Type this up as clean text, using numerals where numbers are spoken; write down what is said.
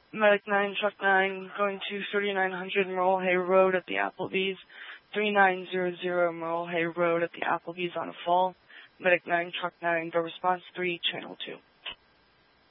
Medic 9, Truck 9, going to 3900 Merle Hay Road at the Applebee's. 3900 Merle Hay Road at the Applebee's on a fall. Medic 9, Truck 9, go response 3, Channel 2.